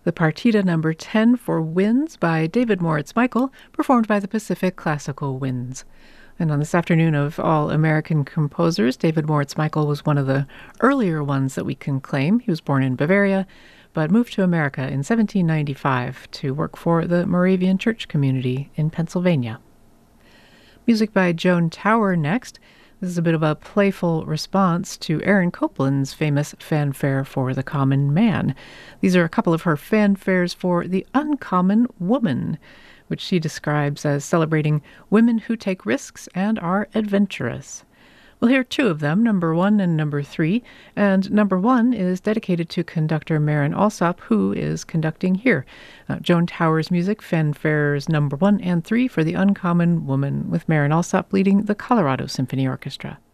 The Partita number 10 for Winds by David Moritz Michael, performed by the Pacific Classical Winds. And on this afternoon of all-American composers, David Moritz Michael was one of the earlier ones that we can claim. He was born in Bavaria, but moved to America in 1795 to work for the Moravian Church community in Pennsylvania. Music by Joan Tower next. This is a bit of a playful response to Aaron Copland's famous Fanfare for the Common Man. These are a couple of her fanfares for the uncommon woman, which she describes as celebrating women who take risks and are adventurous. We'll hear two of them, number 1 and number 3, and number 1 is dedicated to conductor Marin Alsop, who is conducting here. Joan Tower's music, fanfares number 1 and 3 for the uncommon woman, with Marin Alsop leading the Colorado Symphony Orchestra.